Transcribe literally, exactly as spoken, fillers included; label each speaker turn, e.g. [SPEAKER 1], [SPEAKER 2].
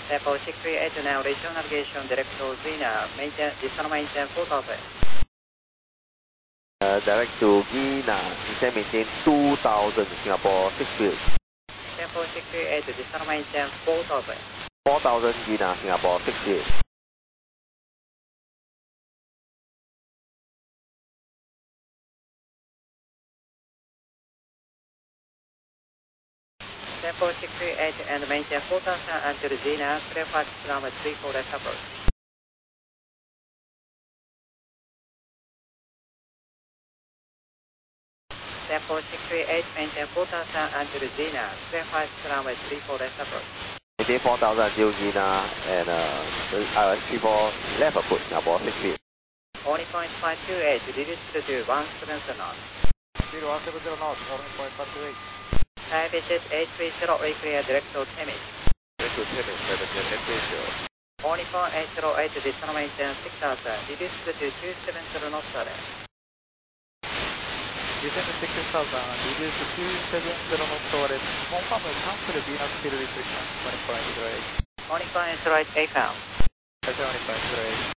[SPEAKER 1] Tempo six three eight now, regional navigation, direct to Zina, maintain, descend maintain four thousand.
[SPEAKER 2] Uh, direct to Gina, descend maintain two thousand, Singapore six three eight.
[SPEAKER 1] Tempo six three eight, descend maintain four thousand.
[SPEAKER 2] four thousand Gina, Singapore six three eight.
[SPEAKER 1] Tempo six three eight and maintain four thousand until Zina, clear flight runway three four left approach. Tempo six three eight, maintain four thousand until Zina, clear flight runway three four left approach.
[SPEAKER 2] Maintain four thousand until Gina and uh, uh, three four left approach, Singapore six three eight.
[SPEAKER 1] Only point five two eight, reduce to one seven zero knots.
[SPEAKER 3] Zero one seven zero knots, only point five two eight.
[SPEAKER 1] Type is eight three zero, clear direct to Temis.
[SPEAKER 2] Direct to Temis, seven eight three zero.
[SPEAKER 1] Only point eight zero eight, descend maintain six thousand, reduce to two seven zero knots.
[SPEAKER 3] Descend to six thousand, reduce to two seven zero knots forward. Confirm will cancel the Venus speed restriction, twenty point zero eight.
[SPEAKER 1] Only point zero eight, eight count.
[SPEAKER 3] twenty point zero eight.